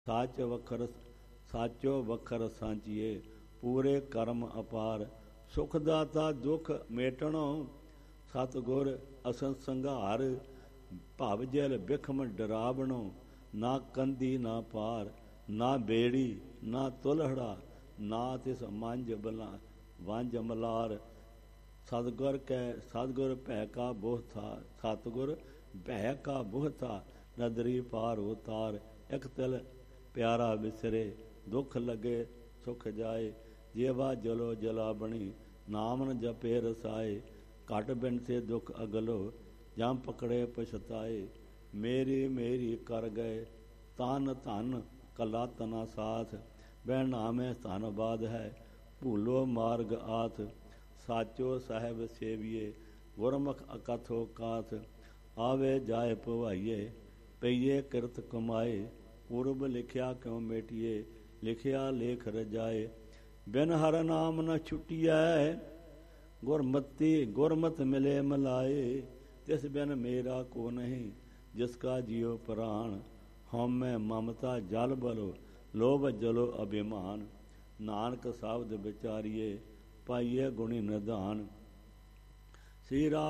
ਸਾਚੋ ਵਖਰ ਸਾਂਚੀਏ, ਪੂਰੇ ਕਰਮ ਅਪਾਰ। ਸੁਖ ਦਾਤਾ ਦੁਖ ਮੇਟਣੋ, ਸਤਿਗੁਰ ਅਸੰਤ ਸੰਘਾਰ। ਭਵ ਜਲ ਬਿਖਮ ਡਰਾਵਣੋ, ਨਾ ਕੰਦੀ ਨਾ ਪਾਰ। ਨਾ ਬੇੜੀ ਨਾ ਤੁਲਹੜਾ, ਨਾ ਤਿਸ ਵੰਜ ਮਲਾਰ। ਸਤਿਗੁਰ ਭੈ ਕਾ ਬੋਹ ਥਾ, ਸਤਿਗੁਰ ਭੈ ਕਾ ਬੋਹ ਥਾ। ਨਦਰੀ ਪਾਰ ਉਤਾਰ, ਇਕ ਤਿਲ ਪਿਆਰਾ ਵਿਸਰੇ। ਦੁੱਖ ਲਗੇ ਸੁਖ ਜਾਏ, ਜੇਵਾ ਜਲੋ ਜਲਾਬਣੀ। ਨਾਮ ਨ ਜਪੇ ਰਸਾਏ, ਘਟ ਬਿਨ ਸੇ ਦੁਖ ਅਗਲੋ। ਜਮ ਪਕੜੇ ਪਛਤਾਏ, ਮੇਰੀ ਮੇਰੀ ਕਰ ਗਏ। ਤਨ ਧਨ ਕਲਾ ਤਨਾ ਸਾਥ, ਬਹਿ ਨਾਮੇ ਧੰਨਵਾਦ ਹੈ। ਭੂਲੋ ਮਾਰਗ ਆਥ, ਸਾਚੋ ਸਾਹਿਬ ਸੇਵੀਏ। ਗੁਰਮੁਖ ਅਕਥੋ ਕਾਥ, ਆਵੇ ਜਾਏ ਭਵਾਈਏ। ਪਈਏ ਕਿਰਤ ਕਮਾਏ, ਪੂਰਬ ਲਿਖਿਆ ਕਿਉ ਮੇਟੀਏ। ਲਿਖਿਆ ਲੇਖ ਰਜਾਏ, ਬਿਨ ਹਰ ਨਾਮ ਨ ਛੁਟੀਐ। ਗੁਰਮਤਿ ਮਿਲੇ ਮਲਾਏ, ਤਿਸ ਬਿਨ ਮੇਰਾ ਕੋ ਨਹੀਂ। ਜਿਸ ਕਾ ਜਿਉ ਪ੍ਰਾਣ, ਹਉਮੈ ਮਮਤਾ ਜਲ ਬਲੋ। ਲੋਭ ਜਲੋ ਅਭਿਮਾਨ, ਨਾਨਕ ਸ਼ਬਦ ਵਿਚਾਰੀਏ। ਪਾਈਏ ਗੁਣੀ ਨਿਧਾਨ। ਸ੍ਰੀ ਰਾਮ